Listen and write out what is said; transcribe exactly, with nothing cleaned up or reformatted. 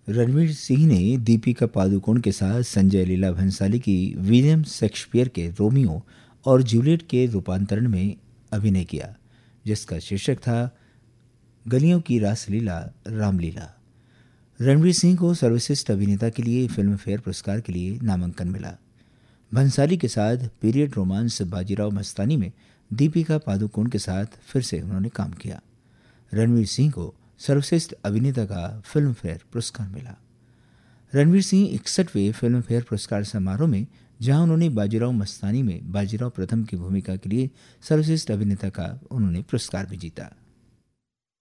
रणवीर सिंह ने दीपिका पादुकोण के साथ संजय लीला भंसाली की विलियम शेक्सपियर के रोमियो और जूलियट के रूपांतरण में अभिनय किया, जिसका शीर्षक था गलियों की रासलीला रामलीला। रणवीर सिंह को सर्वश्रेष्ठ अभिनेता के लिए फिल्म फेयर पुरस्कार के लिए नामांकन मिला। भंसाली के साथ पीरियड रोमांस बाजीराव मस्तानी में दीपिका पादुकोण के साथ फिर से उन्होंने काम किया। रणवीर सिंह को सर्वश्रेष्ठ अभिनेता का फिल्म फेयर पुरस्कार मिला। रणवीर सिंह इकसठवें फिल्म फेयर पुरस्कार समारोह में, जहां उन्होंने बाजीराव मस्तानी में बाजीराव प्रथम की भूमिका के लिए सर्वश्रेष्ठ अभिनेता का उन्होंने पुरस्कार भी जीता।